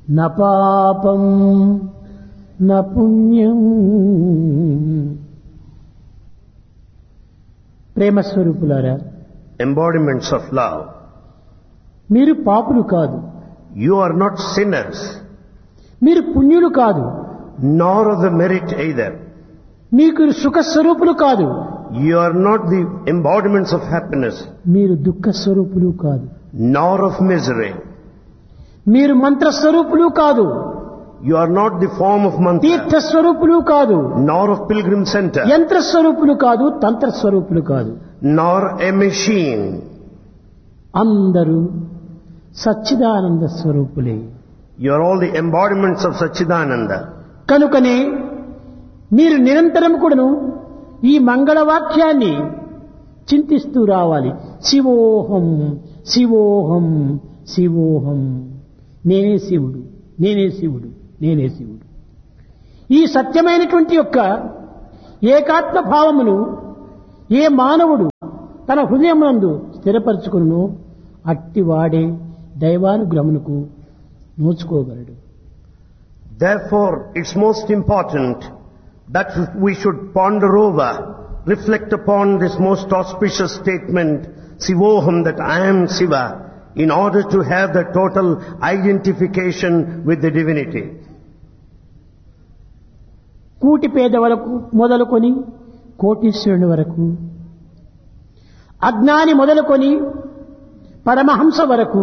న పాపం న పుణ్యం. ప్రేమ స్వరూపులారా, embodiments of love. మీరు పాపులు కాదు, You are not sinners, మీరు పుణ్యులు కాదు, nor of the merit either. మీకు సుఖ స్వరూపులు కాదు, You are not the embodiments of happiness, మీరు దుఃఖ స్వరూపులు కాదు, nor of misery. మీరు మంత్ర స్వరూపులు కాదు, You are not the form of Tirtha mantra, స్వరూపులు కాదు, nor of pilgrim center, యంత్ర స్వరూపులు కాదు, తంత్ర స్వరూపులు కాదు. nor a machine. అందరూ Sachchidananda స్వరూపులే. You are all the embodiments of Satchidananda. కనుకనే మీరు నిరంతరం కూడాను ఈ మంగళవాక్యాన్ని చింతిస్తూ రావాలి. శివోహం శివోహం శివోహం. నేనే శివుడు, నేనే శివుడు, నేనే శివుడు. ఈ సత్యమైనటువంటి యొక్క ఏకాత్మ భావమును ఏ మానవుడు తన హృదయమునందు స్థిరపరచుకును అట్టివాడే దైవానుగ్రహమునకు నోచుకోగలడు. Therefore, it's most important that we should ponder over, reflect upon this most auspicious statement, Sivoham, that I am Siva, in order to have the total identification with the divinity. కూటి పేద వరకు మొదలుకొని కోటీశ్వరుని వరకు, అజ్ఞాని మొదలుకొని పరమహంస వరకు,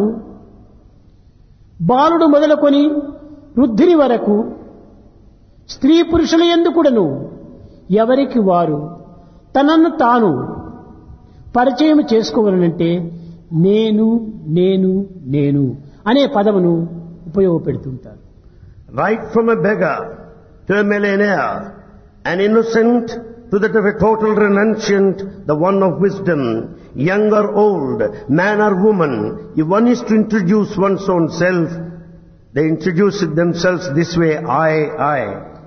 బాలుడు మొదలుకొని వృద్ధిని వరకు, స్త్రీ పురుషుల యందు కూడాను ఎవరికి వారు తనను తాను పరిచయం చేసుకోవాలనంటే నేను నేను నేను అనే పదమును ఉపయోగపెడుతుంటారు. Right from a beggar to a millionaire, an innocent to that of a total renunciant, the one of wisdom, young or old, man or woman, if one is to introduce one's own self, they introduce it themselves this way, I.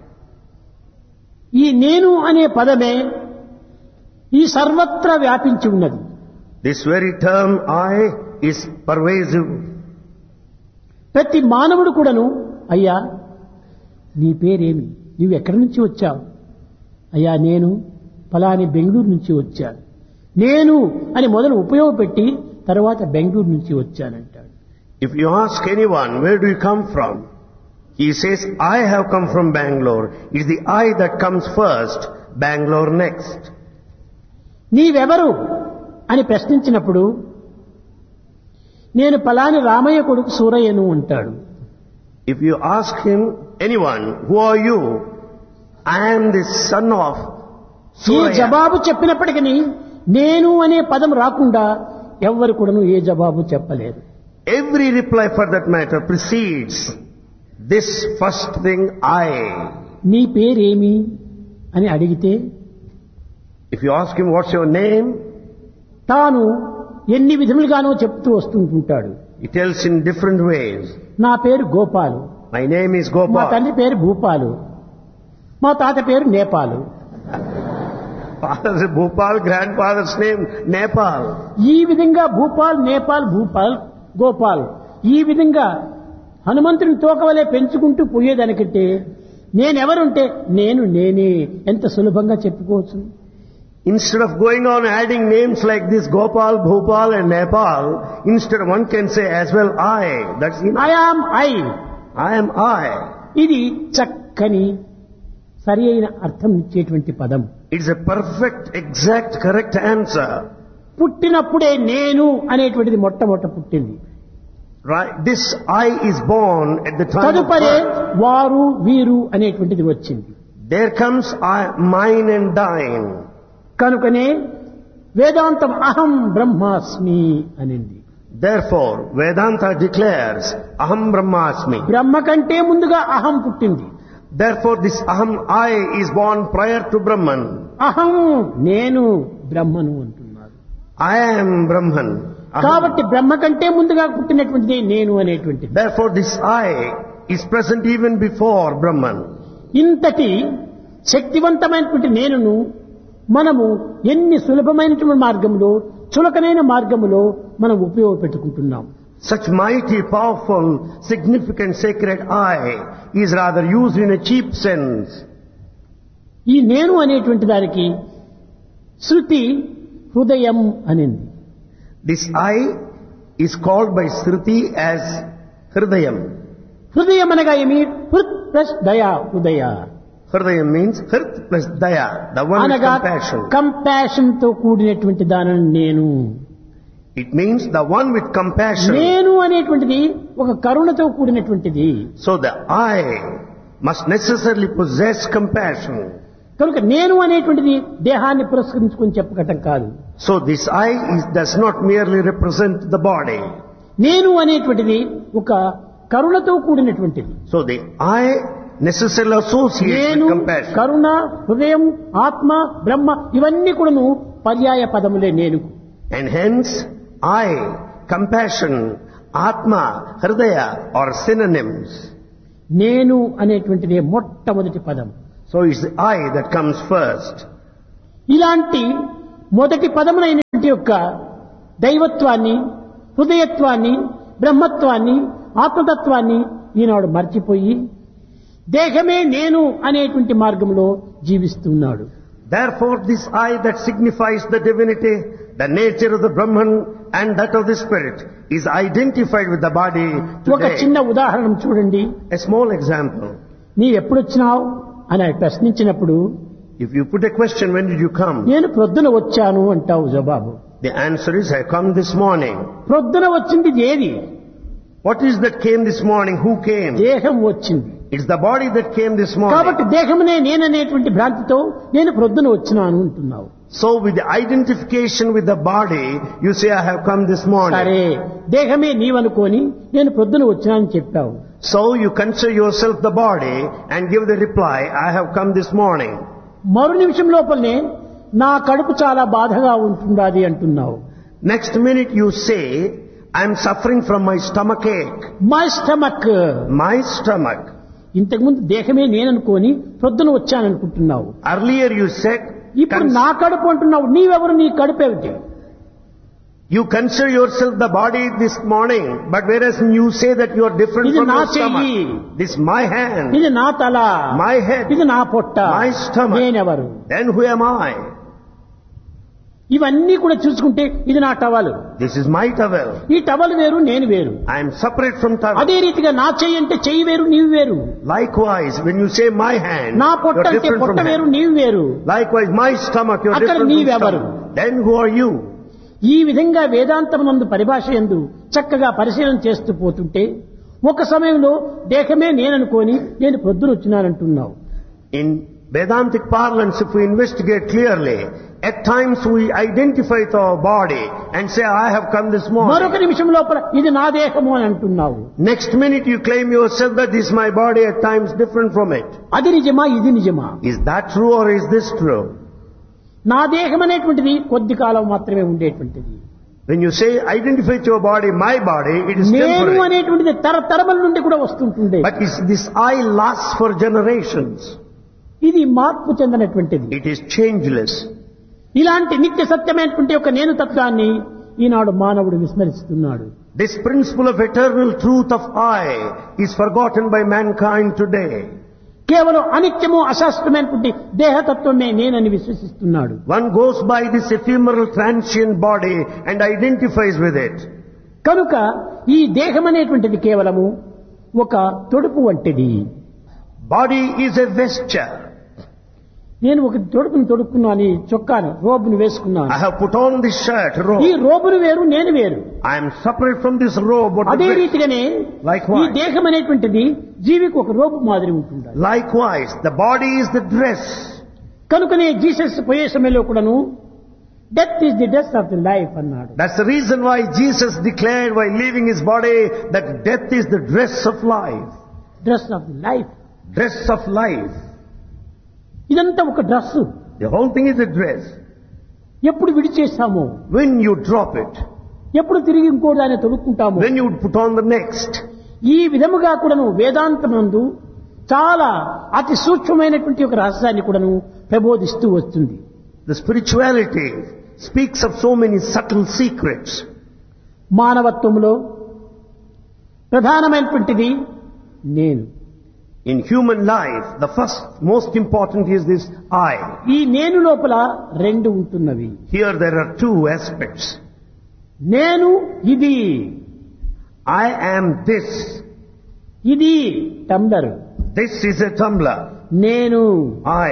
ఈ నేను అనే పదమే ఈ సర్వత్రా వ్యాపించి ఉన్నది. This very term I is pervasive. ప్రతి మానవుడు కూడాను, అయ్యా నీ పేరేమి, నీవు ఎక్కడి నుంచి వచ్చావు? అయ్యా నేను ఫలాని బెంగళూరు నుంచి వచ్చాను. నేను అని మొదలు ఉపయోగపెట్టి తర్వాత బెంగళూరు నుంచి వచ్చానంటాడు. If you ask anyone, where do you come from? He says, I have come from Bangalore. It's the I that comes first, Bangalore next. నీవెవరు అని ప్రశ్నించినప్పుడు నేను ఫలాని రామయ్య కొడుకు సూరయ్యను అంటాడు. If you ask him, anyone, who are you? I am the son of ఈ Suraya. జవాబు చెప్పినప్పటికీ నేను అనే పదం రాకుండా ఎవ్వరు కూడాను ఏ జవాబు చెప్పలేరు. Every reply for that matter precedes this first thing, I. నీ పేరేమి అని అడిగితే If you ask him, what's your name? తాను ఎన్ని విధములుగానో చెప్తూ వస్తుంటుంటాడు. He tells in different ways. నా పేరు గోపాలు, My name is మా Gopal. తండ్రి పేరు భూపాలు, మా తాత పేరు Nepal. Father's Bhopal, grandfather's name Nepal. ఈ విధంగా భూపాల్, నేపాల్, భూపాల్, గోపాల్ ఈ విధంగా హనుమంతుని తోకవలే పెంచుకుంటూ పోయేదానికంటే నేనెవరుంటే నేనే ఎంత సులభంగా చెప్పుకోవచ్చు. Instead of going on adding names like this, Gopal, Bhopal and Nepal, instead one can say as well I. That's enough. I am I. I am I. ఇది చక్కని సరి అయిన అర్థం ఇచ్చేటువంటి పదం. It's a perfect, exact, correct answer. పుట్టినప్పుడే నేను అనేటువంటిది మొట్టమొదట పుట్టింది. Right? This I is born at the time of తదుపరే birth. వారు వీరు అనేటువంటిది వచ్చింది. There comes I, mine and thine. కనుకనే వేదాంతం అహం బ్రహ్మాస్మి అనింది. Therefore, Vedanta declares, Aham Brahmasmi. బ్రహ్మ కంటే ముందుగా అహం పుట్టింది. Therefore, this Aham I is born prior to Brahman. అహం నేను బ్రహ్మను అంటున్నారు. I am Brahman. Aham. కాబట్టి బ్రహ్మ కంటే ముందుగా పుట్టినటువంటిది నేను అనేటువంటిది. Therefore, this I is present even before Brahman. ఇంతటి శక్తివంతమైనటువంటి నేనును మనము ఎన్ని సులభమైనటువంటి మార్గంలో చులకనైన మార్గములో మనం ఉపయోగపెట్టుకుంటున్నాం. Such mighty, powerful, significant sacred I is rather used in a cheap sense. ఈ నేను అనేటువంటి దానికి శృతి హృదయం అనింది. This I is called by Shruti as Hridayam. హృదయం అనగా ఏమి? హృత్ ప్లస్ దయా, హృదయ Hridayam means Hrit plus Daya, the one with అనగా compassion. కంపాషన్ తో కూడినటువంటి దానిని నేను. It means the one with compassion. నేను అనేటువంటిది ఒక కరుణతో కూడినటువంటిది. So the I must necessarily possess compassion. కనుక నేను అనేటువంటిది దేహాన్ని పురస్కరించుకొని చెప్పగటం కాదు. So this I does not merely represent the body. నేను అనేటువంటిది ఒక కరుణతో కూడినటువంటిది. So the I necessarily associates నేను, with compassion. కరుణ, హృదయం, ఆత్మ, బ్రహ్మ ఇవన్నీ కూడాను పర్యాయ పదములే నేను. And hence I, compassion, Atma, Hridaya are synonyms. నేను అనేటువంటిదే మొట్టమొదటి పదం. So it's the I that comes first. ఇలాంటి మొదటి పదమునైనటువంటి యొక్క దైవత్వాన్ని, హృదయత్వాన్ని, బ్రహ్మత్వాన్ని, ఆత్మతత్వాన్ని ఈనాడు మర్చిపోయి దేహమే నేను అనేటువంటి మార్గంలో జీవిస్తున్నాడు. Therefore this I that signifies the divinity, the nature of the Brahman and that of the spirit is identified with the body ఒక today. చిన్న ఉదాహరణ చూడండి. A small example. నీ ఎప్పుడొచ్చినావు అని ప్రశ్నించినప్పుడు If you put a question, when did you come? నేను ప్రొద్దున వచ్చాను అంటావు జవాబు. The answer is, I come this morning. ప్రొద్దున వచ్చింది ఏది? What is that came this morning? Who came? దేహం వచ్చింది. It's the body that came this కాబట్టి morning. దేహమునే నేననేటువంటి భ్రాంతితో నేను ప్రొద్దున వచ్చినాను అంటున్నావు. So with the identification with the body, you say, I have come this morning. సరే, దేహమే నీవనుకొని నేను ప్రొద్దున వచ్చినానని చెప్పావు. So you consider yourself the body and give the reply, I have come this morning. మరు నిమిషం లోపలనే నా కడుపు చాలా బాధగా ఉంటుండాది అంటున్నావు. Next minute you say, I am suffering from my stomach ache. My stomach. My stomach. ఇంతకుముందు దేహమే నేననుకొని ప్రొద్దున వచ్చాననుకుంటున్నావు. Earlier you said, ఇప్పుడు నా కడుపు అంటున్నావు. నీవెవరు? నీ కడుపు ఏమిటి? you consider yourself the body this morning, but whereas you say that you are different ఇది from నా your stomach. చెయ్యి, This my hand, ఇది నా తల, my head, ఇది నా పొట్ట, my stomach. నేనెవరు? Then who am I? ఇవన్నీ కూడా చూసుకుంటే ఇది నా towel. This is my towel. ఈ టవల్ వేరు, నేను వేరు. I am separate from towel. అదే రీతిగా నా చెయ్యి అంటే చెయ్యి వేరు, నీవు వేరు. Likewise, when you say my hand, నా you పొట్ట are అంటే different పొట్ట from వేరు, hand. నీవు వేరు. Likewise, my stomach, you are అక్కడ different from నీవెవరు? stomach. Then who are you? ఈ విధంగా వేదాంతమునందు పరిభాష యందు చక్కగా పరిశీలన చేస్తూ పోతుంటే ఒక సమయంలో దేహమే నేననుకొని నేను ప్రొద్దున వచ్చినానంటున్నావు. In Vedantic parlance, if we investigate clearly, at times we identify with our body and say, I have come this మరొక morning. నిమిషం లోపల ఇది నా దేహము అని అంటున్నావు. Next minute you claim yourself that this is my body, at times different from it. అది నిజమా? ఇది నిజమా? Is that true or is this true? నా దేహం అనేటువంటిది కొద్ది కాలం మాత్రమే ఉండేటువంటిది. When you say identify with your body, my body, it is నేను temporary. అనేటువంటిది తరతరముల నుండి కూడా వస్తుంటుంది. But this I lasts for generations. ఇది మార్పు చెందినటువంటిది. It is changeless. ఇలాంటి నిత్య సత్యమైనటువంటి ఒక నేను తత్వాన్ని ఈనాడు మానవుడు విస్మరిస్తున్నాడు. This principle of eternal truth of I is forgotten by mankind today. కేవలం అనిత్యము అశాస్త్రమైనటువంటి దేహతత్వమే నేనని విశ్వసిస్తున్నాడు. One goes by this ephemeral transient body and identifies with it. కనుక ఈ దేహం అనేటువంటిది కేవలము ఒక తొడుపు వంటిది. Body is a vesture. నేను ఒక తొడుపుని తొడుక్కున్నాను, ఈ చొక్కాను, రోబును వేసుకున్నాను. I have put on this shirt, ఈ robe. రోబును వేరు, నేను వేరు. I am separate from this robe. What అదే the dress. రీతిగానే Likewise. ఈ దేహం అనేటువంటిది జీవికి ఒక రోబు మాదిరి ఉంటుంది. Likewise, the body is the dress. కనుకనే జీసస్ పోయే సమయంలో కూడాను death is the dress of the life అన్నాడు. That's the reason why Jesus declared while leaving his body that death is the dress of life. Dress of the life. Dress of life. ఇదంతా ఒక dress. The whole thing is a dress. ఎప్పుడు విడిచేస్తామో, When you drop it, ఎప్పుడు తిరిగి ఇంకో దాన్ని తొడుక్కుంటాము. when you put on the next. ఈ విధముగా కూడాను వేదాంతమందు చాలా అతి సూక్ష్మమైనటువంటి ఒక రహస్యాన్ని కూడాను ప్రబోధిస్తూ వస్తుంది. The spirituality speaks of so many subtle secrets. మానవత్వములో ప్రధానమైనటువంటిది నేను. In human life, the first, most important is this I. ఈ నేను లోపల రెండు ఉంటున్నవి. Here there are two aspects. నేను ఇది, I am this. ఇది tumbler. This is a tumbler. నేను. I.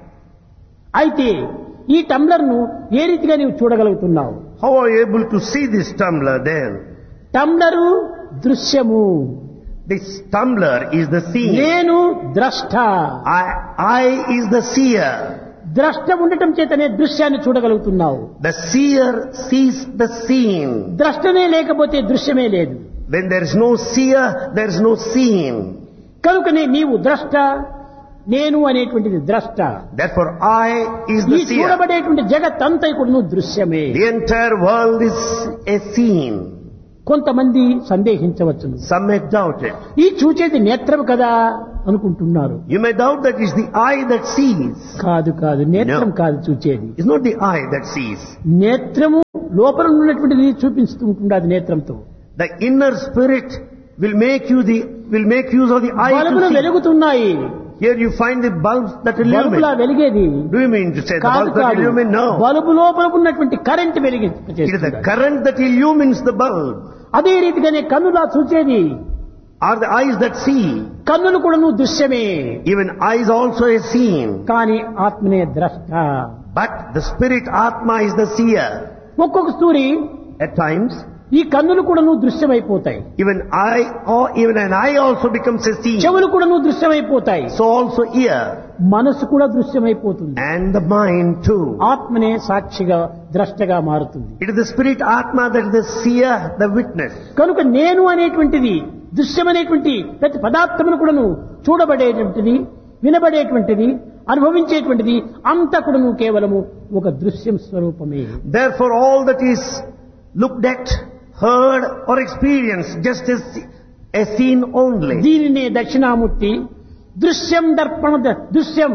అయితే ఈ టంబ్లర్ ను ఏ రీతిగా నీవు చూడగలుగుతున్నావు? How are you able to see this tumbler then? టంబ్లరు దృశ్యము. This tumbler is the scene. నేను ద్రష్ట. I is the seer. ద్రష్ట ఉండటం చేతనే దృశ్యాన్ని చూడగలుగుతున్నావు. The seer sees the scene. ద్రష్టనే లేకపోతే దృశ్యమే లేదు. When there is no seer, there is no scene. కనుకనే నీవు ద్రష్ట, నేను అనేటువంటిది ద్రష్ట. Therefore I is ఈ the seer. చూడబడేటువంటి జగత్ అంతా కూడా దృశ్యమే. The entire world is a scene. కొంతమంది సందేహించవచ్చును. Some may doubt it. ఈ చూచేది నేత్రం కదా అనుకుంటున్నారు. You may doubt that it's the eye that sees. కాదు కాదు, నేత్రం No. కాదు చూచేది. It's not the eye that sees. నేత్రము లోపల ఉన్నటువంటిది చూపిస్తూ ఉంటుంది. నేత్రంతో The inner spirit will make use of the eye బల్బులు to see. వెలుగుతున్నాయి. Here you find the bulbs that బల్బులా illuminate. వెలిగేది Do you mean to say the కాదు bulbs that కాదు. illuminate? No. Bulb లోపల ఉన్నటువంటి current It is the వెలిగించేస్తుంది. current that illumines the bulb. అదే రీతిగానే కన్నులా చూచేది. Are the eyes that see. కన్నులు కూడా దృశ్యమే. Even eyes also a scene. కానీ ఆత్మనే ద్రష్ట. But the spirit Atma is the seer. ఒక్కొక్క సూరి At times, ఈ కన్నులు కూడా దృశ్యమైపోతాయి. even an eye also becomes a scene. చెవులు కూడా దృశ్యమైపోతాయి. So also ear. మనసు కూడా దృశ్యమైపోతుంది. And the mind too. ఆత్మనే సాక్షిగా ద్రష్టగా మారుతుంది. It is the spirit Atma that is the seer, the witness. కనుక నేను అనేటువంటిది దృశ్యమనేటువంటి ప్రతి పదార్థమును కూడాను చూడబడేటువంటిది, వినబడేటువంటిది, అనుభవించేటువంటిది అంతా కూడాను కేవలము ఒక దృశ్యం స్వరూపమే. Therefore all that is looked at, heard or experienced just as a scene only. దీనినే దక్షిణామూర్తి దృశ్యం దృశ్యం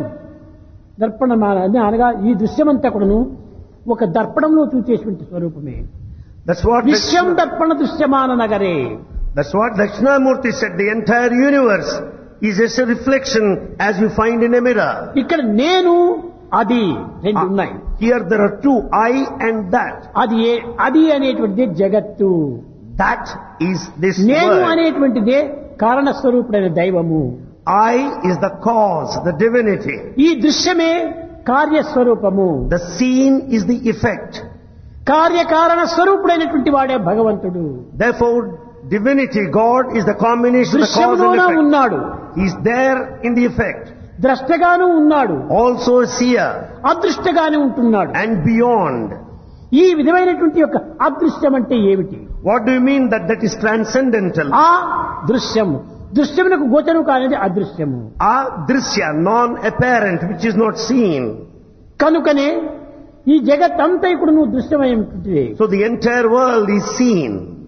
అనగా ఈ దృశ్యమంతా కూడాను ఒక దర్పణంలో చూచేటువంటి స్వరూపమే. That's what విశ్వం దర్పణ దృశ్యమాన నగరే. Dakshinamurti said. The entire universe is just a reflection as you find in a mirror. ఇక్కడ నేను అది రెండు ఉన్నాయి. Here there are two, I and that. అది అనేటువంటిది జగత్తు. That is this నేను world. అనేటువంటిదే కారణ స్వరూపుడైన దైవము. I is the cause, the divinity. ఈ దృశ్యమే కార్యస్వరూపము. The scene is the effect. కార్యకారణ స్వరూపుడైనటువంటి వాడే భగవంతుడు. Therefore, divinity, God, is the combination of the cause దృశ్యములోన and effect. ఉన్నాడు. He is there in the effect. ద్రష్టగాను ఉన్నాడు, Also a seer. అదృష్టగాను ఉంటున్నాడు. And beyond. ఈ విధమైనటువంటి యొక్క అదృశ్యం అంటే ఏమిటి? What do you mean that is transcendental? ఆ దృశ్యము దృశ్యమునకు గోచరం కానిది అదృశ్యము. Adrishya, non-apparent, which is not seen. కనుకనే ఈ జగత్ అంతా ఇప్పుడు నువ్వు దృశ్యమైనటువంటిది. So the entire world is seen.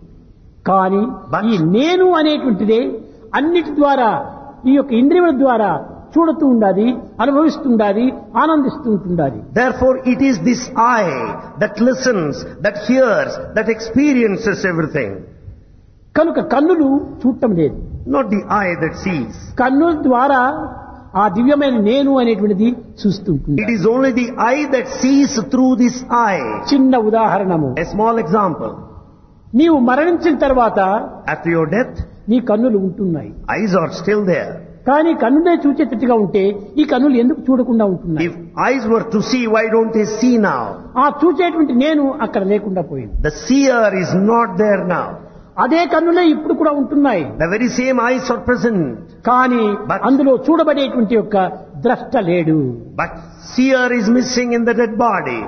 కానీ ఈ నేను అనేటువంటిదే అన్నిటి ద్వారా ఈ యొక్క ఇంద్రియముల ద్వారా చూడుతూ ఉండాలి, అనుభవిస్తుండాలి, ఆనందిస్తూ ఉంటుండాలి. Therefore it is this I that listens, that hears, that experiences everything. కనుక కన్నులు చూడటం లేదు. Not the eye that sees. కన్నుల ద్వారా ఆ దివ్యమైన నేను అనేటువంటిది చూస్తూ ఉంటుంది. It is only the eye that sees through this eye. చిన్న ఉదాహరణము, A small example. నీవు మరణించిన తర్వాత After your death, నీ కన్నులు ఉంటున్నాయి. eyes are still there. కానీ కన్నులే చూచేటట్టుగా ఉంటే ఈ కన్నులు ఎందుకు చూడకుండా ఉంటున్నాయి? If eyes were to see, why don't they see now? ఆ చూచేటువంటి నేను అక్కడ లేకుండా పోయింది. The seer is not there now. అదే కన్నులే ఇప్పుడు కూడా ఉంటున్నాయి. The very same eyes are present. కానీ But- అందులో చూడబడేటువంటి యొక్క ద్రష్ట లేడు. But seer is missing in the dead body.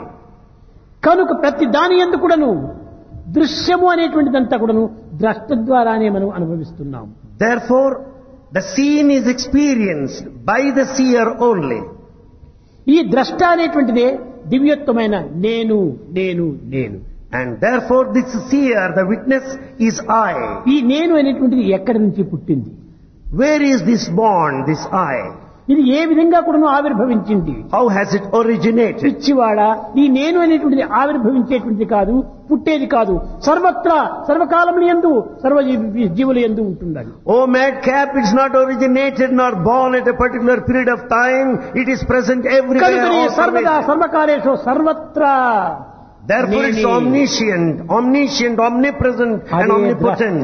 కనుక ప్రతి దాని యందు కూడాను దృశ్యము అనేటువంటిదంతా కూడాను ద్రష్ట ద్వారానే మనం అనుభవిస్తున్నాం. Therefore, the scene is experienced by the seer only. ఈ ద్రష్ట అనేటువంటిదే దివ్యోత్తమైన నేను నేను నేను. And therefore this seer, the witness, is I. ఈ నేను అనేటువంటిది ఎక్కడి నుంచి పుట్టింది? Where is this born, this I? ఇది ఏ విధంగా కూడా ఆవిర్భవించింది? How has it originated? పిచ్చివాడ, ఈ నేను అనేటువంటిది ఆవిర్భవించేటువంటిది కాదు, పుట్టేది కాదు. సర్వత్రా సర్వకాలములు యందు సర్వ జీవులు యందు ఉంటుందని. Oh madcap, it's not originated nor born at a particular period of time. It is present everywhere. కనుకనే all సర్వదా pervasive. సర్వకాలేషు సర్వత్రా. Therefore it's omniscient, omnipresent and omnipotent.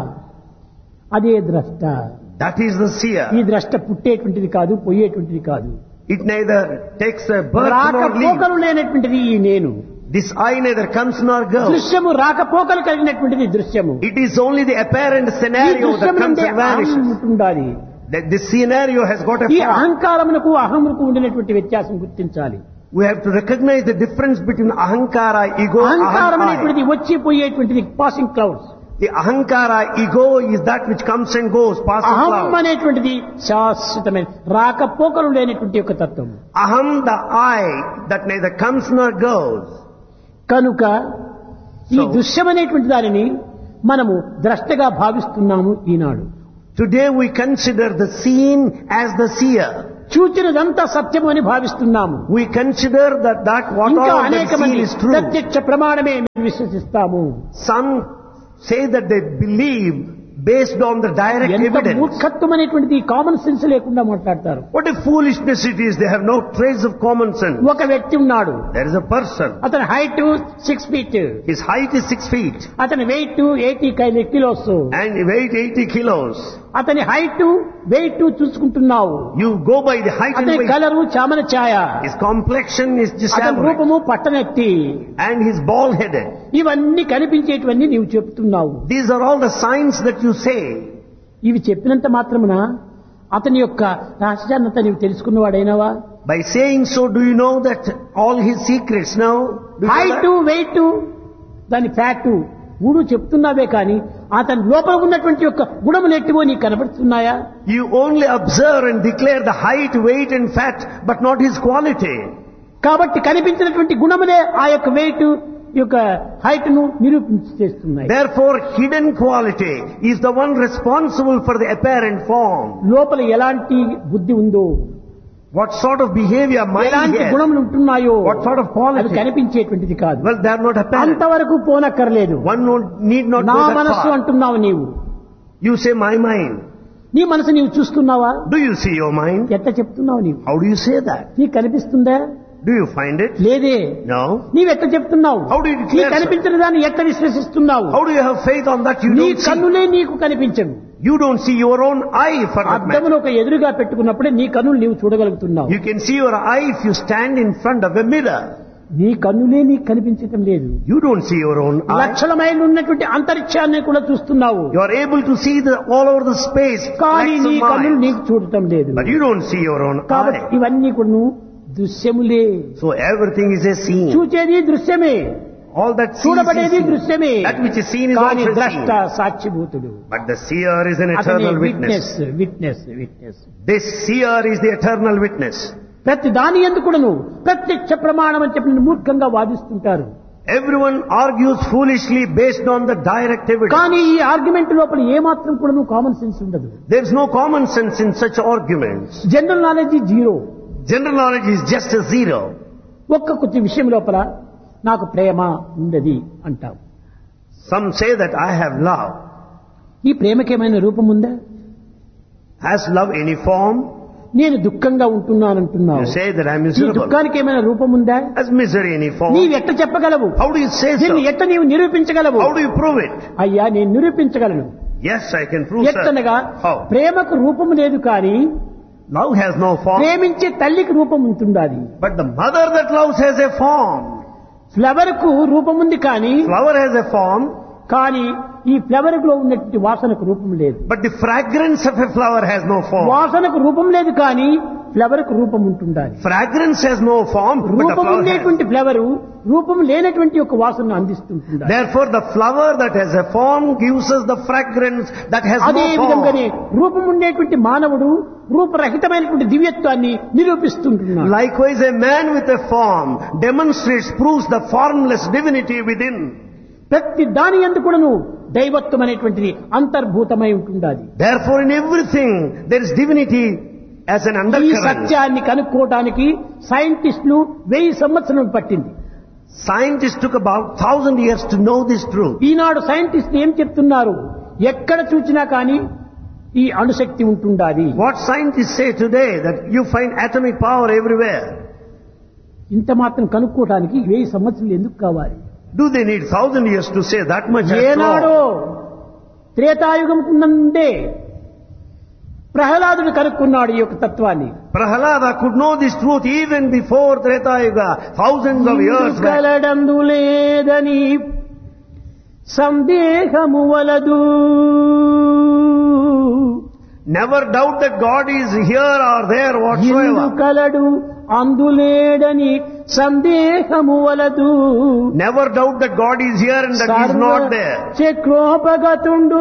అదే ద్రష్ట. That is the seer. ఈ ద్రష్ట పుట్టేటువంటిది కాదు, పోయేటువంటిది కాదు. It neither takes a birth nor leave. రాకపోకలు లేనటువంటిది ఈ నేను. This eye neither comes nor goes. దృశ్యము రాకపోకలు కలిగినటువంటిది దృశ్యము. It is only the apparent ఈ scenario that దృశ్యం comes నుండి and vanishes. అహం ఉంటుండాలి. That this scenario has got a ఈ form. అహంకారమునకు అహమునకు ఉండినటువంటి వ్యత్యాసం గుర్తించాలి. We have to recognize the difference between ahankara, ego, అహంకారం aham, I. అనేటువంటిది వచ్చి పోయేటువంటిది passing clouds. The ahankara, ego is that which comes and goes, passing అహం cloud. అనేటువంటిది శాశ్వతమైన రాకపోకలు లేనటువంటి ఒక తత్వం. Aham, the I, that neither comes nor goes. కనుక ఈ So- దృశ్యం అనేటువంటి దానిని మనము ద్రష్టగా భావిస్తున్నాము ఈనాడు. Today we consider the seen as the seer. చూచినదంతా సత్యము అని భావిస్తున్నాము. We consider that what ఇంకా all that అనేక seen మంది is true. ప్రత్యక్ష ప్రమాణమే మేము విశ్వసిస్తాము. Some say that they believe based on the direct ఎంత evidence. మూర్ఖత్వం అనేటువంటిది కామన్ సెన్స్ లేకుండా మాట్లాడతారు. What a foolishness it is. They have no trace of common sense. ఒక వ్యక్తి ఉన్నాడు, There is a person. అతని height 6 feet, His height is 6 feet అతని wait 80 kilos. and he weighs 80 kilos. అతని height weight చూసుకుంటున్నావు. You go by the height and అతని weight. Colour చామన Chaya, His complexion is just అతని average. రూపము పట్టనెత్తి. And he's bald headed. ఇవన్నీ కనిపించేటివన్నీ నీవు చెప్తున్నావు. These are all the signs that you say. ఇవి చెప్పినంత మాత్రమున అతని యొక్క రహస్యాన్నంతా నీవు తెలుసుకున్నవాడైనావా? By saying so, do you know that all his secrets now? Do you know height that? Wait దాని ఫ్యాట్ మూడు చెప్తున్నావే కానీ అతని లోపల ఉన్నటువంటి యొక్క గుణములు ఎట్టివో నీకు కనబడుతున్నాయా? You only observe and declare the height, weight and fat, but not his quality. కాబట్టి కనిపించినటువంటి గుణములే ఆ యొక్క వెయిట్ యొక్క హైట్ ను నిరూపించేస్తున్నాయి. Therefore, hidden quality is the one responsible for the apparent form. లోపల ఎలాంటి బుద్ధి ఉందో, What sort of behavior mind ఎలాంటి he has. గుణములు ఉంటున్నాయో What sort of అది quality? కనిపించేటువంటిది కాదు. Well, they are not apparent. అంతవరకు పోనక్కర్లేదు. One need not నా go that మనస్సు far. అంటున్నావు నీవు. You say my mind. నీ మనసు నీవు చూస్తున్నావా? Do you see your mind? ఎట్లా చెప్తున్నావు నీవు? How do you say that? నీకు కనిపిస్తుందా? Do you find it? లేదే. No. నీవెట్లా చెప్తున్నావు? How do you declare నీకు కనిపించిన దాన్ని ఎట్లా విశ్వసిస్తున్నావు? How do you have faith on that you నీ don't see? కన్నులే నీకు కనిపించవు. You don't see your own eye for that matter. అద్దమును ఒక ఎదురుగా పెట్టుకున్నప్పుడే నీ కన్నులు నీవు చూడగలుగుతున్నావు. You can see your eye if you stand in front of a mirror. నీ కన్నులే నీకు కనిపించటం లేదు. You don't see your own eye. లక్షల మైళ్ళు ఉన్నటువంటి అంతరిక్షాన్ని కూడా చూస్తున్నావు, You are able to see all over the space. కానీ lakhs నీ of కన్నులు miles. నీకు చూడటం లేదు. But you don't see your own కాబట్టి eye. ఇవన్నీ కూడా దృశ్యములే. So everything is a scene. చూచేది దృశ్యమే, All that sees is చూడబడేది seen. దృశ్యమే. That which is seen is కానీ also ద్రష్ట seen. సాక్షిభూతుడు. But the seer is an అతనే eternal witness witness. Witness witness. This seer is the eternal witness. ప్రతి దాని ఎందుకును ప్రత్యక్ష ప్రమాణం అని చెప్పి మూర్ఖంగా వాదిస్తుంటారు. Everyone argues foolishly based on the direct evidence. కానీ ఈ ఆర్గ్యుమెంట్ లోపల ఏమాత్రం కూడా కామన్ సెన్స్ ఉండదు. There is no common sense in such arguments. General knowledge zero. General knowledge is just a zero. ఒక్క కొద్ది విషయం లోపల నాకు ప్రేమ ఉండది అంటాం. Some say that I have love. ఈ ప్రేమకేమైనా రూపం ఉందా? Has love any form? నేను దుఃఖంగా ఉంటున్నానంటున్నావు. You say that I am ఈ miserable. దుఃఖానికి ఏమైనా రూపం ఉందా? Has misery any form? నీవు ఎట్ట చెప్పగలవు? How do you say so? దీన్ని ఎట్ట నీవు నిరూపించగలవు? How do you prove it? అయ్యా నేను నిరూపించగలను. Yes, I can prove ఎట్టనగా that. How? ప్రేమకు రూపం లేదు కానీ Love has no form. ప్రేమించే తల్లికి రూపం ఉంటుండాది. But the mother that loves has a form. Flower కు రూపం ఉంది కానీ Flower has a form, కానీ ఈ ఫ్లవర్ లో ఉన్నటువంటి వాసనకు రూపం లేదు. but the fragrance of a flower has no form. వాసనకు రూపం లేదు కానీ ఫ్లవర్ కు రూపం ఉంటుండాలి. Fragrance has no form, but the రూపం flower has. ఉండేటువంటి ఫ్లవర్ రూపం లేనటువంటి ఒక వాసనను అందిస్తుంటుంది. Therefore, the flower that has a form gives us the fragrance that has అదే no విధంగానే form. రూపం ఉండేటువంటి మానవుడు రూపరహితమైనటువంటి దివ్యత్వాన్ని నిరూపిస్తుంటున్నాడు. Likewise, a man with a form demonstrates, proves the formless divinity within. ప్రతి దాని యందు కూడాను దైవత్వం అనేటువంటిది అంతర్భూతమై ఉంటుండాలి. Therefore, in everything there is divinity as an ఈ undercurrent. సత్యాన్ని కనుక్కోవడానికి సైంటిస్టులు 1000 సంవత్సరాలు పట్టింది. Scientists took about 1000 years to know this truth. ఈనాడు సైంటిస్టులు ఏం చెప్తున్నారు? ఎక్కడ చూసినా కానీ ఈ అణుశక్తి ఉంటుండాలి. What scientists say today, that you find atomic power everywhere. ఇంత మాత్రం కనుక్కోవడానికి 1000 సంవత్సరాలు ఎందుకు కావాలి? Do they need 1000 years to say that much? After ఏనాడో all? త్రేతాయుగం నుండే ప్రహ్లాదుడు కనుక్కున్నాడు ఈ యొక్క తత్వాన్ని. Prahalada could know this truth even before Treta Yuga, thousands of years back. కలడందు లేదని సందేహము వలదు. Never doubt that God is here or there Indu whatsoever. కలడు అందులేడని సందేహము వలదు. Never doubt that God is here and that He is not there. చక్రోపగతుండు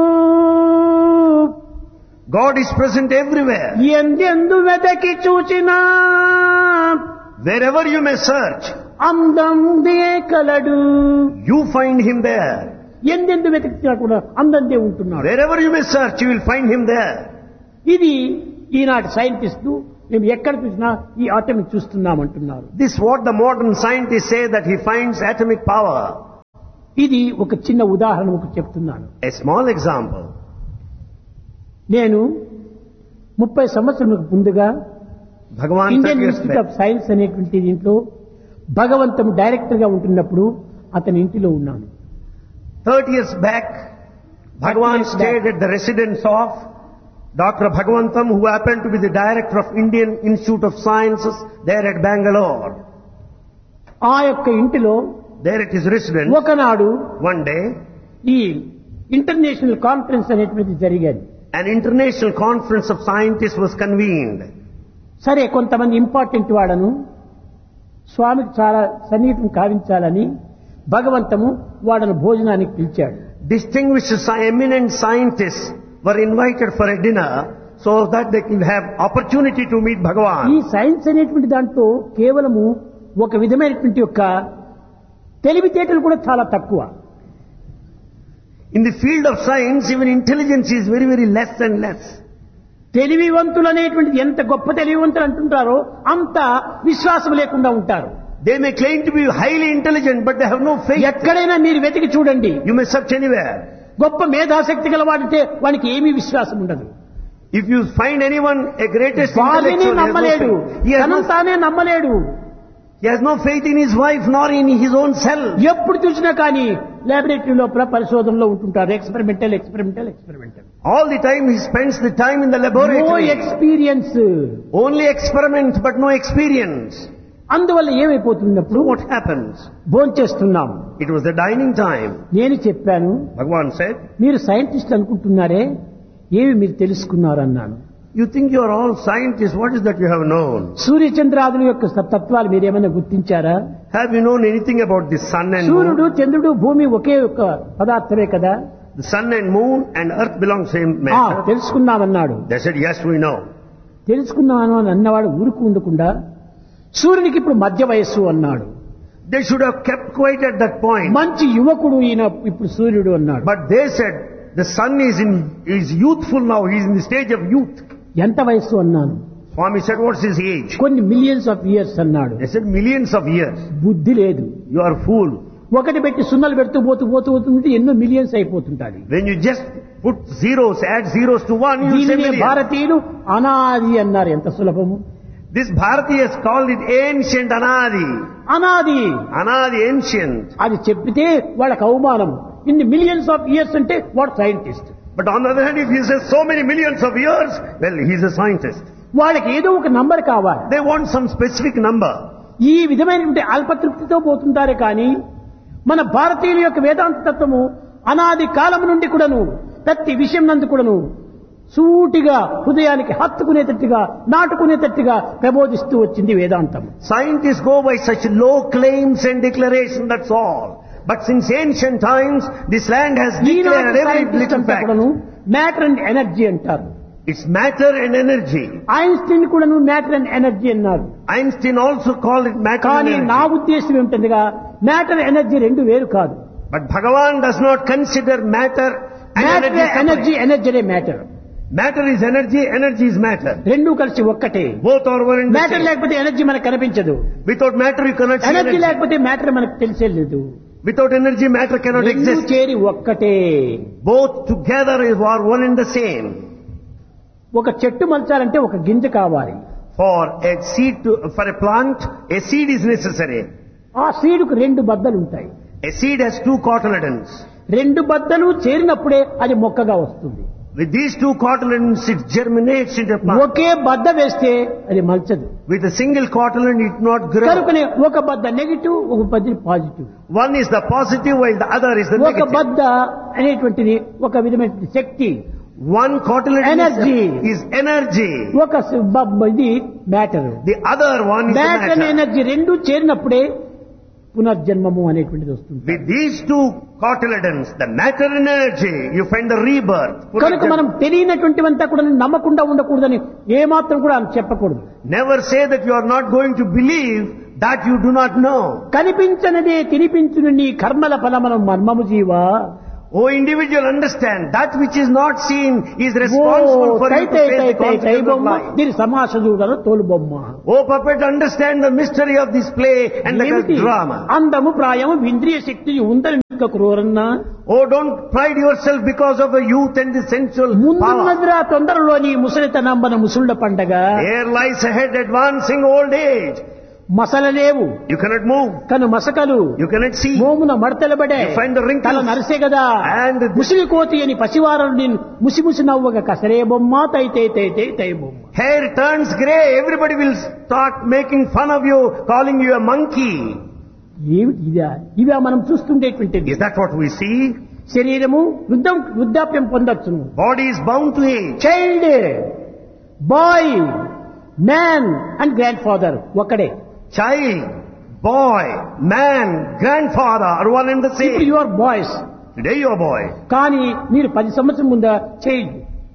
God is present everywhere. ఎందెందు వెతకి చూచినా Wherever you may search, అందందే కలడు. you find Him there. ఎందెందు వెతికినా కూడా అందందే ఉంటున్నాడు. Wherever you may search, you will find Him there. ఇది ఈనాటి సైంటిస్టులు మేము ఎక్కడ చూసినా ఈ atomic చూస్తున్నామంటున్నారు. This is what the modern scientists say, that he finds atomic power. ఇది ఒక చిన్న ఉదాహరణ ఒకటి చెప్తున్నాను. A small example. నేను 30 సంవత్సరాలకు ముందుగా Bhagavan Indian 30 years institute of back. Science అనేటువంటి దీంట్లో భగవంతం డైరెక్టర్ గా ఉంటున్నప్పుడు అతని ఇంటిలో ఉన్నాను. 30 years back, Bhagavan stayed at the residence of Dr. Bhagavantam, who happened to be the director of Indian Institute of Sciences there at Bangalore. ఆ యొక్క ఇంటిలో There at his residence, ఒకనాడు one day, ఈ ఇంటర్నేషనల్ కాన్ఫరెన్స్ అనేటువంటిది జరిగేది. an international conference of scientists was convened. సరే, కొంతమంది important వాళ్ళను స్వామికి చాలా సన్నిహితం కావించాలని భగవంతము వాళ్ళను భోజనానికి పిలిచాడు. Distinguished eminent scientists were invited for a dinner so that they could have opportunity to meet ఈ Bhagavan. సైన్స్ అనేటువంటి దాంట్లో కేవలము ఒక విధమైనటువంటి యొక్క తెలివితేటలు కూడా చాలా తక్కువ. In the field of science, even intelligence is very, very less and less. తెలివివంతులు అనేటువంటిది ఎంత గొప్ప తెలివివంతులు అంటుంటారో అంత విశ్వాసం లేకుండా ఉంటారు. They may claim to be highly intelligent, but they have no faith. ఎక్కడైనా మీరు వెతికి చూడండి, You may search anywhere. గొప్ప మేధాశక్తి గలవాడితే వానికి ఏమీ విశ్వాసం ఉండదు. If you find anyone a greatest వారిని intellectual, నమ్మలేడు, he has తనను తానే నమ్మలేడు. no faith in his wife nor in his own self. ఎప్పుడు చూసినా కానీ లాబొరేటరీ లోపల పరిశోధనలో ఉంటుంటారు. Experimental. All the time he spends the time in the no laboratory. Experience. Only experiment, but no experience. అందువల్ల ఏమైపోతున్నప్పుడు What happens? భోంచేస్తున్నాం. It was the dining time. నేను చెప్పాను, Bhagavan said, మీరు సైంటిస్ట్ అనుకుంటున్నారే, ఏమి మీరు తెలుసుకున్నారు అన్నాను. you think you are all scientists, what is that you have known? సూర్యచంద్రాదుల యొక్క తత్వాలు మీరేమైనా గుర్తించారా? Have you known anything about the sun and సూర్యుడు, moon? చంద్రుడు, భూమి ఒకే ఒక పదార్థమే కదా. The sun and moon and earth belong same matter. తెలుసుకున్నామన్నాడు. They said, yes, we know. తెలుసుకున్నాను అని అన్నవాడు ఊరుకు ఉండకుండా సూర్యునికి ఇప్పుడు మధ్య వయస్సు అన్నాడు. They should have kept quiet at that point. మంచి యువకుడు ఈయన ఇప్పుడు సూర్యుడు అన్నాడు. But they said, the sun is youthful now, he is in the stage of youth. ఎంత వయస్సు అన్నాను. Swami said, what's his age? కొన్ని మిలియన్స్ ఆఫ్ ఇయర్స్ అన్నాడు. They said, millions of years. బుద్ధి లేదు. You are fool. ఒకటి పెట్టి సున్నలు పెడుతూ పోతుంటే ఎన్నో millions అయిపోతుంటాయి. When you just put zeros, add zeros to one, you say దీనినే millions. భారతీయులు అనాది అన్నారు. ఎంత సులభము. This Bharatiyas called it ancient Anadi. అనాది Anadi, ancient. అది చెప్పితే వాళ్ళకి అవమానం. ఇన్ని మిలియన్స్ ఆఫ్ ఇయర్స్ అంటే what scientist. But on the other hand, if he says so many millions of years, well, he's a scientist. వాళ్ళకి ఏదో ఒక నంబర్ కావాలి. They want some specific number. ఈ విధమైనటువంటి అల్పతృప్తితో పోతుంటారే కానీ మన భారతీయుల యొక్క వేదాంత తత్వము అనాది కాలం నుండి కూడాను ప్రతి విషయం నందు కూడాను సూటిగా హృదయానికి హత్తుకునేటట్టుగా నాటుకునేటట్టుగా ప్రబోధిస్తూ వచ్చింది వేదాంతం. Scientists go by such low claims and declaration, that's all. But since ancient times, this land has declared every little fact. Matter and energy అంటారు. It's matter and energy. Einstein కూడాను మ్యాటర్ అండ్ ఎనర్జీ అన్నారు. Einstein also called it matter and కానీ నా energy. ఉద్దేశం ఏమిటందిగా matter energy రెండు వేరు కాదు. But Bhagavan does not consider matter and matter energy energy separate. Energy matter. Matter is energy, energy is matter. రెండు కలిసి ఒక్కటే. Both are one and the matter same. లేకపోతే ఎనర్జీ మనకు కనిపించదు. Without matter you cannot see energy energy. లేకపోతే matter మనకు తెలిసేలేదు. Without energy, matter cannot రెండు exist. చేరి ఒక్కటే. Both together are one and the same. ఒక చెట్టు మలచాలంటే ఒక గింజ కావాలి. For a plant, a seed is necessary. ఆ సీడుకు రెండు బద్దలు ఉంటాయి. A seed has two cotyledons. రెండు బద్దలు చేరినప్పుడే అది మొక్కగా వస్తుంది. With these two cotyledons, it germinates into a plant. ఒకే బద్ద వేస్తే అది మలచదు. With a single cotyledon, it not grow. కనుకనే ఒక బద్ద నెగిటివ్, ఒక బద్ద positive. One is the positive, while the other is the ఒక negative. బద్ద అనేటువంటిది ఒక విధమైన శక్తి. One cotyledon Energy. is energy. ఒక ఇది matter. The other one is the matter and matter. Energy రెండు చేరినప్పుడే పునర్జన్మము అనేటువంటిది వస్తుంది. With these two cotyledons, the matter and energy, you find the rebirth. కనుక మనం తెలియనటువంటివంతా కూడా నమ్మకుండా ఉండకూడదని ఏమాత్రం కూడా చెప్పకూడదు. Never say that you are not going to believe that you do not know. కనిపించనిదే తినిపించును నీ కర్మల ఫలమనం మర్మము జీవా. O individual, understand that which is not seen is responsible for you to face the consequences of life. దీని సమాస చూడను తోలు బొమ్మ. O puppet, understand the mystery of this play and the drama. అందము ప్రాయము ఇంద్రియ శక్తి ఉందని మీకు క్రూరన్నా. Oh, don't pride yourself because of the youth and the sensual power. ముందున్నదిరా తొందరలోని ముసలితనంబన ముసుళ్ళ పండగ. Here lies ahead advancing old age. మసలలేవు. You cannot move. కను మసకలు. You cannot see. మోమున మడతలబడే. You find the wrinkles. తల నరిసే కదా. And ముసిలి కోతి అని పసివారలు నేను ముసి నవ్వగా కసరే బొమ్మ తై బొమ్మ. Hair turns grey. Everybody will start making fun of you, calling you a monkey. ఏమిటి ఇవా మనం చూస్తుండేటువంటిది. Is that what we see? శరీరము వృద్ధాప్యం పొందొచ్చును. Body is bound to age. Child, bye, man and grand father ఒకడే. Child, boy, man, grandfather are one and the ఇప్పుడు same. You are boys. Today you are boy. కానీ మీరు 10 సంవత్సరం ముందు child.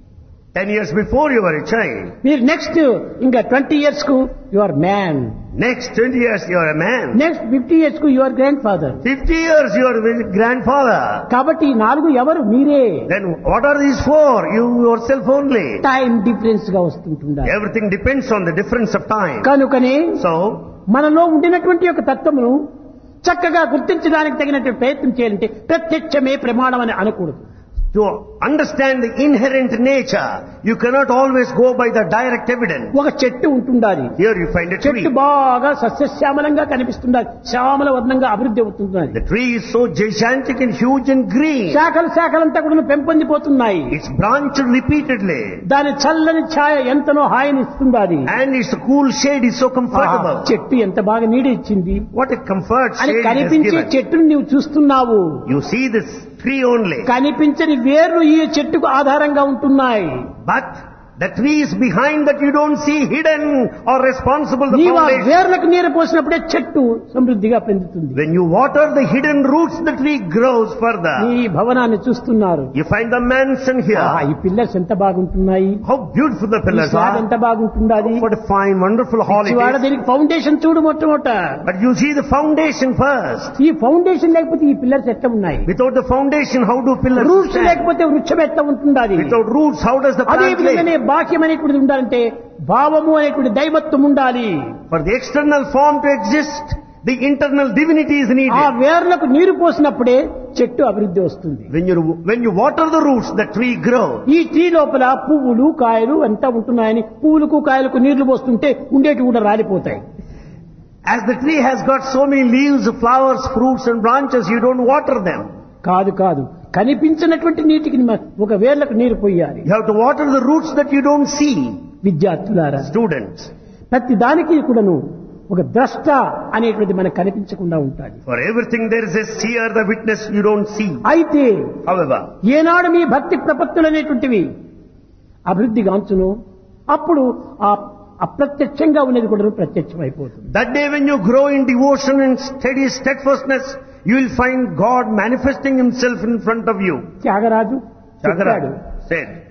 10 years before you were a child. మీరు next ఇంకా 20 years కు you are man. Next 20 years you are a man. Next 50 years కు you are grand father. 50 years you are a grandfather. కాబట్టి ఈ 4 ఎవరు? మీరే. Then what are these for? You yourself only. Time difference గా వస్తుంటుందా. Everything depends on the difference of time. కనుకనే So, మనలో ఉండినటువంటి యొక్క తత్వమును చక్కగా గుర్తించడానికి తగినటువంటి ప్రయత్నం చేయాలంటే ప్రత్యక్షమే ప్రమాణం అని అనకూడదు. to understand the inherent nature, you cannot always go by the direct evidence. ఒక చెట్టు ఉంటుండాలి. Here you find a tree. చెట్టు బాగా సస్యశ్యామలంగా కనిపిస్తుండాలి. శ్యామల వర్ణంగా అభివృద్ధి అవుతుండాలి. The tree is so gigantic and huge and green. శాఖలంతా కూడా పెంపొందిపోతున్నాయి. It's branched repeatedly. దాని చల్లని ఛాయ ఎంతనో హాయిని ఇస్తుండాలి. And its cool shade is so comfortable. చెట్టు ఎంత బాగా నీడ ఇచ్చింది. What a comfort అని shade it has కనిపించే given. చెట్టును నీవు చూస్తున్నావు. You see this tree only. కనిపించని వేర్లు ఈ చెట్టుకు ఆధారంగా ఉంటున్నాయి. But the trees behind that you don't see, hidden or responsible the నీవు ఆ foundation. వేర్లకు నీరు పోసినప్పుడే చెట్టు సమృద్ధిగా పెరుగుతుంది. When you water the hidden roots, the tree grows further. ఈ భవనాన్ని చూస్తున్నారు. You find the mansion here. ఈ పిల్లర్స్ ఎంత బాగుంటున్నాయి. How beautiful the pillars slab are. ఎంత బాగుంటున్నది. What a fine, wonderful hall it వాడ is. దీనికి ఫౌండేషన్ చూడు మొట్టమొదట. But you see the foundation first. ఈ ఫౌండేషన్ లేకపోతే ఈ పిల్లర్స్ ఎట్లా ఉన్నాయి. Without the foundation, how do pillars roots stand? లేకపోతే వృక్షం ఎట్లా ఉంటుండాలి. Without roots, how does the అదే plant విధంగానే lay? బాహ్యం అనేటువంటి ఉండాలంటే భావము అనేటువంటి దైవత్వం ఉండాలి. For the external form to exist, the internal divinity is ఆ needed. వేర్లకు నీరు పోసినప్పుడే చెట్టు అభివృద్ధి వస్తుంది. When you water the roots, the tree grows. ఈ ట్రీ లోపల పువ్వులు కాయలు అంతా ఉంటున్నాయని పువ్వులకు కాయలకు నీళ్లు పోస్తుంటే ఉండేటి కూడా రాలిపోతాయి. As the tree has got so many leaves, flowers, fruits and branches, you don't water them. కాదు కనిపించినటువంటి నీటికి ఒక వేర్లకు నీరు పోయాలి. You have to water the roots that you don't see. విద్యార్థులారా, Students, ప్రతి దానికి కూడాను ఒక ద్రష్ట అనేటువంటి మనకు కనిపించకుండా ఉంటాడు. for everything there is a seer, the witness you don't see. అయితే However, ఏనాడు మీ భక్తి ప్రపత్తులు అనేటువంటివి అభివృద్ధి గాంచును అప్పుడు ఆ అప్రత్యక్షంగా ఉన్నది కూడా ప్రత్యక్షమైపోతుంది. that day when you grow in devotion and steady steadfastness, you will find God manifesting himself in front of you. Tyagaraju Tyagaraja said,